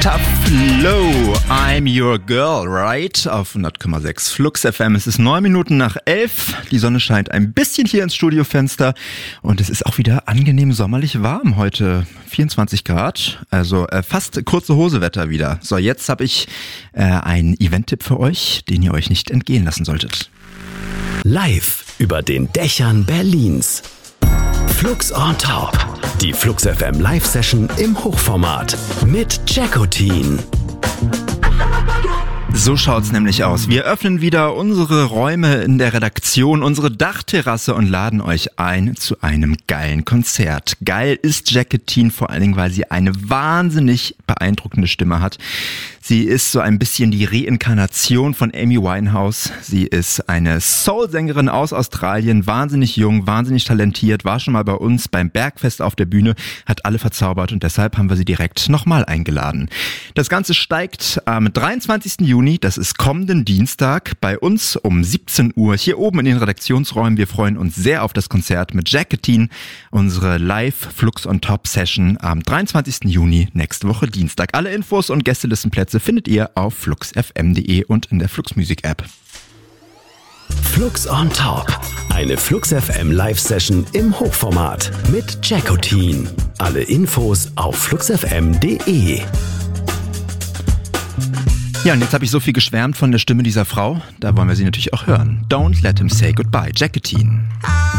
Tough Low, I'm your girl, right? Auf 100,6 Flux FM. Es ist 9 Minuten nach 11. Die Sonne scheint ein bisschen hier ins Studiofenster und es ist auch wieder angenehm sommerlich warm heute. 24 Grad, also fast kurze Hosewetter wieder. So, jetzt habe ich einen Event-Tipp für euch, den ihr euch nicht entgehen lassen solltet. Live über den Dächern Berlins. Flux on Top. Die Flux FM Live-Session im Hochformat mit Jackotin. So schaut's nämlich aus. Wir öffnen wieder unsere Räume in der Redaktion, unsere Dachterrasse und laden euch ein zu einem geilen Konzert. Geil ist Jackotin vor allen Dingen, weil sie eine wahnsinnig beeindruckende Stimme hat. Sie ist so ein bisschen die Reinkarnation von Amy Winehouse. Sie ist eine Soul-Sängerin aus Australien, wahnsinnig jung, wahnsinnig talentiert, war schon mal bei uns beim Bergfest auf der Bühne, hat alle verzaubert und deshalb haben wir sie direkt nochmal eingeladen. Das Ganze steigt am 23. Juni, das ist kommenden Dienstag, bei uns um 17 Uhr hier oben in den Redaktionsräumen. Wir freuen uns sehr auf das Konzert mit Jackotin, unsere Live-Flux on Top Session am 23. Juni, nächste Woche Dienstag. Alle Infos und Gästelistenplätze findet ihr auf fluxfm.de und in der Flux Music App. Flux on Top. Eine Flux FM Live-Session im Hochformat mit Jackotin. Alle Infos auf fluxfm.de. Ja, und jetzt habe ich so viel geschwärmt von der Stimme dieser Frau, da wollen wir sie natürlich auch hören. Don't let him say goodbye, Jackotin.